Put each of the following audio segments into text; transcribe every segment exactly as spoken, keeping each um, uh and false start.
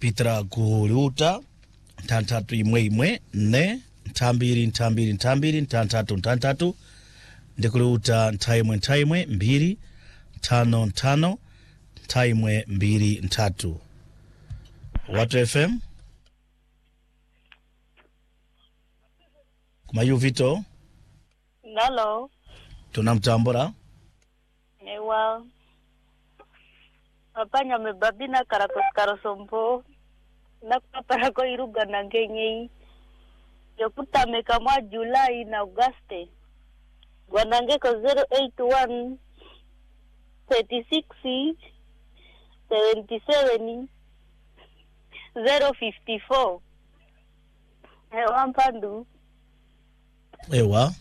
Pitra kuruta tantatu imwe imwe ne ntambiri ntambiri ntambiri ntantatu ntantatu ndikuruta ntaimwe ntaimwe mbiri tano tano ntaimwe mbiri ntatu. Watu F M Kumayu Vito Nalo tunamtambura ewa apanya mebabina karakos karosombo nakapara ko iruga nangenyi yokuta meka mwa Julai na Auguste gwanange ko zero eight one thirty-six seventy-seven zero fifty-four. Ewa mpandu ewa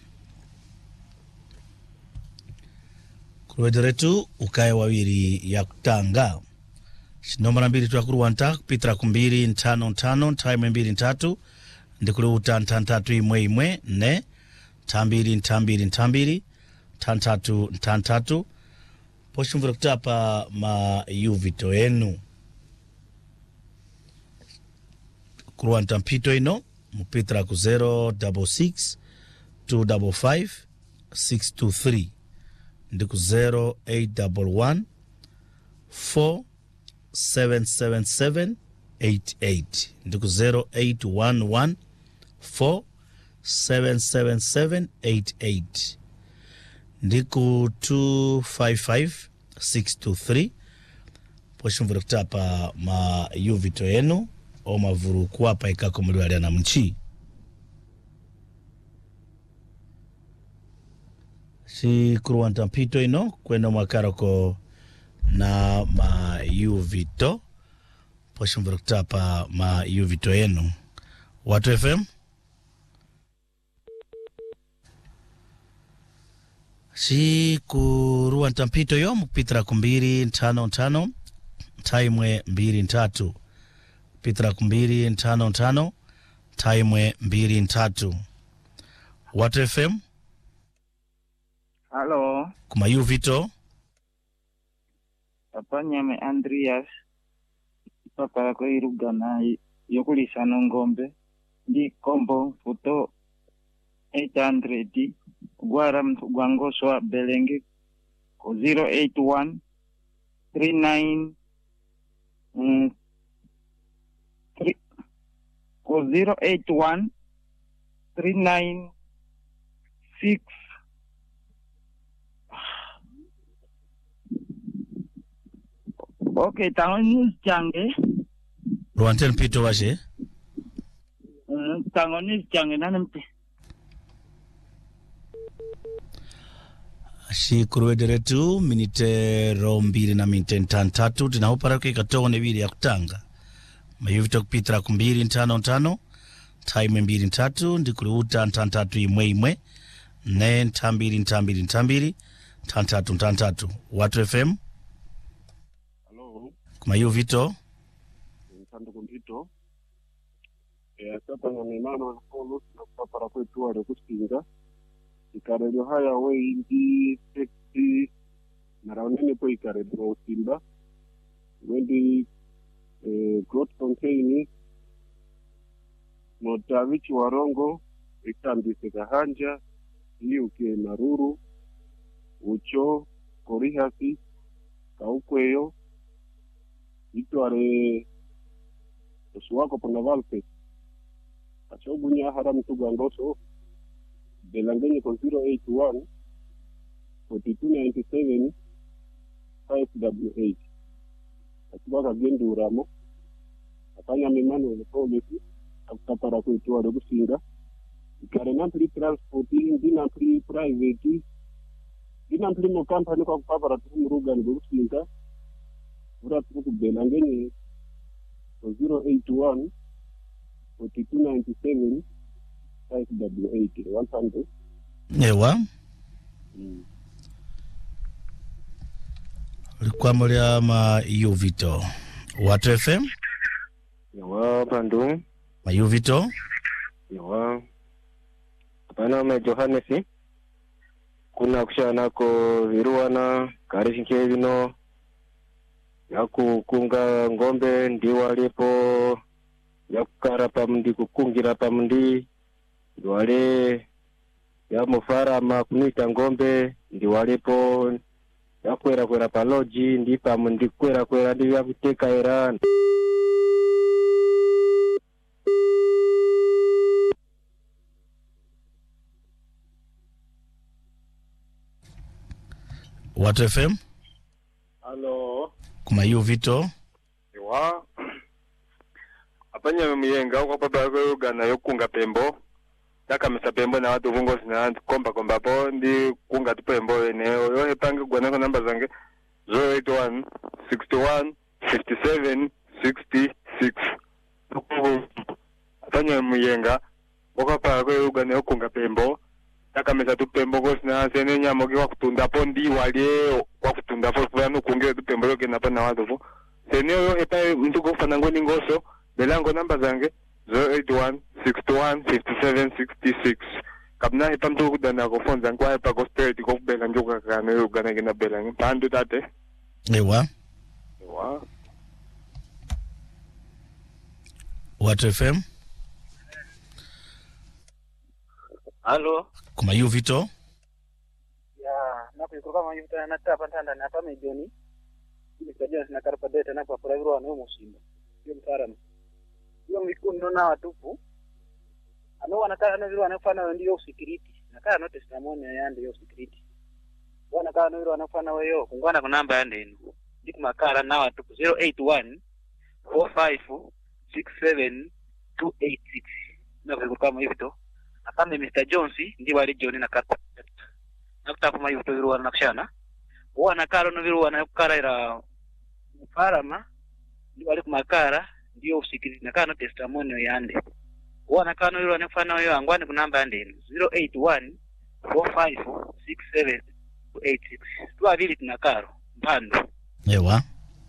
kuwederetu ukae wawiri ya kutanga nomara mbili twakuruwanta pitra kumbiri ntano ntano ntaimwe mbiri ntatu ndikuruta ntantatu imwe imwe ne tambiri ntambiri ntambiri tantatu ntantatu poshumvira kutapa ma yuvito enu kuruwanta mpito ino mupitra ku zero six six two five five six two three ndiku zero eight one one four seven seven seven eight eight ndiku zero eight one one four seven seven seven eight eight ndiku two five five six two three poshumvira kutapa ma yuvito yenu o mavuru kuwapa ikako mliwali na mchi si kuruwanta mpito ino kweno mwakaroko na ma yuvito poshumvira kutapa ma yuvito yenu. Watu F M si kuruwanta mpito yo mpitra kumbiri ntano ntano taimwe mbiri ntatu pitra kumbiri ntano ntano taimwe mbiri ntatu. Watu F M Halo. Kumayu Vito Apanya me Andreas papa ko irugana yokulisa nongombe ndi kombo foto eight hundred gwara mtugwangoswa belenge ko zero eight one three nine mm, three, ko zero eight one three nine six Okay, tango news change. Ruanten pito washe? Mm, tango news change nanamte. Shi kuruwederetu minite rombiri na minite ntantatu tinahupara kwa ikatone biri ya kutanga mayuvito kupitra kumbiri ntano ntano taime mbiri ntatu ndikuruuta ntantatu imwe imwe ne ntambiri ntambiri ntambiri ntantatu ntantatu. Watu F M Kumayu Vito Ntando kumbito eh sapa na mimano alifolo na kupapara kwetu wale kusinga ikarelio haya we indi tekti naraonene po ikarelio usimba wendi eh growth containi notavichi warongo ikambise kahanja liuke maruru ucho korihasi kaukweyo itware usuwako pona valpe achogunya haram tugandoso belangenye ko zero eight one forty-two ninety-seven five W eight atubaka genduramo apanya mimano lepolisi akutapara kuitware kusinga ikare nampli transporting dinampli private dinampli mo company kwa kupapara tumuruga ni kusinga ura tuku belangeni zero eight one forty-two ninety-seven five W eight one hundred. Ewa Mm. Likuwa mwlia ma yuvito. Watu F M Ewa pandu ma yuvito Ewa apana me Johannesi kuna kushana ko viruana karishi kevino ya kukunga ngombe ndi walipo, ya kukara pamundi kukungira pamundi ndi wale, ya mufarama kunita ngombe ndi walipo, ya kwera kwera paloji ndi pamundi kwera kwera ndi ya kuteka era. Watu F M. Halo. Kuma yu vito. Iwa. Apanya miyenga kwa baba kwa Uganda yokunga pembo. Yaka misa pembo na watu vungo sina komba komba po ndi kunga tu pembo eneo. Yo hepange kwa nako namba zange zero eight one six one five seven six six. Apanya miyenga kwa baba kwa Uganda yokunga pembo. Yaka misa tu pembo kwa sina sene nyamo kwa kutunda po ndi wale kwa kutunda po kwa nukunge tu pembo yoke napa na watu vungo. Seneo yo hepa mtu kufana ngoni ngoso. Belango namba zange zero eight one six one five seven six six. Kabna hepa mtu kudana kufonza kwa hepa kosperity kufbela njoka kane yo gana gina bela. Pandu tate. Ewa. Ewa. Watu F M. Halo. Kuma yu vito. Ya, napo yuko kama yuko na tapa tanda na hapa milioni. Ili kujua sina karpa data na kwa programu wa nemo simba. Hiyo mtaalamu. Hiyo mikundo na watupu. Ano wanataka na vile wanafanya ndio security. Nakaa notice na mwone yande hiyo security. Wanakaa na vile wanafanya wao kungana kwa namba yande ino. Diku makara na watupu zero eight one four five six seven two eight six. Na vile kama hivi to. Akame Mister Jones ndi wale John na karpa. Nakutapa mayu to viruwa nakshana. Wana karo no viruwa nakara ira farama ndi wale kumakara ndio usikilize na kana testimony yande. Wana kano viruwa nakufana yo angwani kunamba yande zero eight one four five six seven two eight six. Tuwa vili tunakaro mpando. Ewa.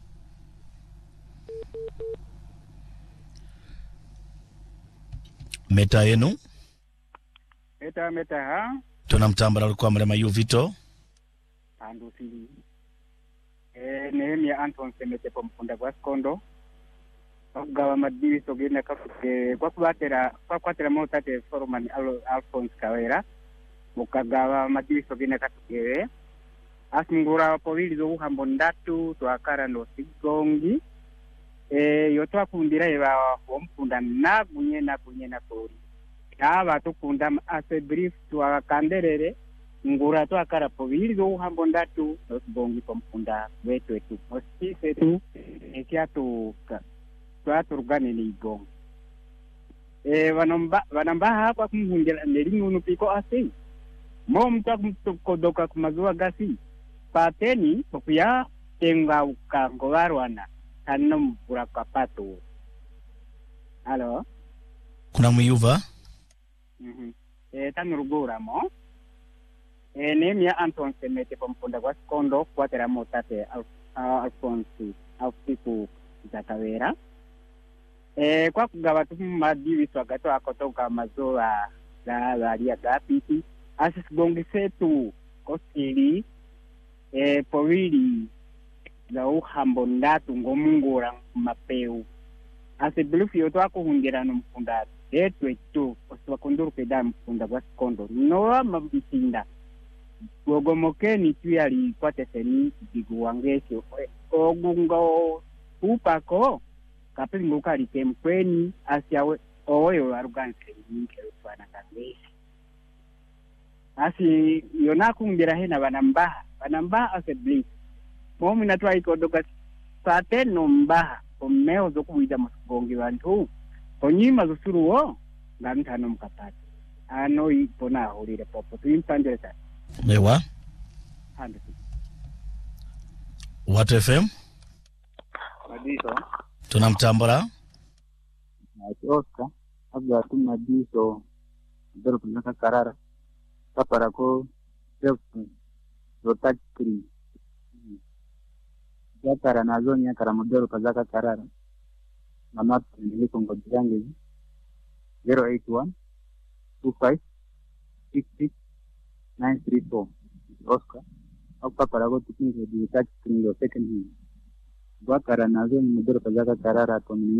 Meta yenu. Meta meta ha. Tunamtambala alikuwa mlema yu vito. Andu sili. Eh Nehemia Anton semete po mfunda kwa skondo. Gawa madiri sogena kafuke kwa kubatera kwa kwatera motate Foreman Alphonse Kawera. Mukagawa madiri sogena kafuke. Asingura povili zo uhambo ndatu twakara no sigongi. Eh yotwa kundira eba omfunda na kunye na kunye na pori. Aba tukunda ase brief twakanderere ngura twakara povili zo uhambo ndatu no sigongi pomfunda wetu etu. Osise tu ekiatu twaturugane ni igongo. Eh vanomba vanamba hapa kumhungira nelingu piko asi. Mo mtu kodoka kumazuwa gasi. Pateni pokuya tenga ukango warwana tanno mpura kapato. Halo. Kuna muyuva? Mhm. Mm eh tanurugura mo. Eh Nehemia Anton semete pomponda kwa skondo kwa tera motate al Alphonse Alphonse Zakawera. Eh kwa kugawa tu madiwi twagato akotoka mazoa la la gapiti asisigongi setu kosili eh povili la uhambo ndatu ngomungura mapeu ase blufi yoto akuhungira no mfunda etwe tu oswa konduru peda mfunda kwa skondo no mabitinda gogomokeni tu yali kwate seni diguwangesho ogungo upako kapili nguka litemkweni asiawe oyo aruganse nyinke rufana kangesi asi yonaku ngira hena banamba banamba ase blink momi natwa ikodoka sateno mbaha omeo zokuwida musigongi bantu onyima zosuruwo ngantano mukapata ano ipona holire popo tuimpandele sa Ewa. hande Watu F M. madiso Tunamtambala. Oscar abda tuma diso dero kunaka karara kapara ko self rotakri yakara na zoni ya kara modelo kazaka karara mama niliko ngojange zero eight one two five six six nine three four Oscar au kapara ko tukinge di touch screen yo second hand Wakara nazo ni mdoro pazaka karara kwa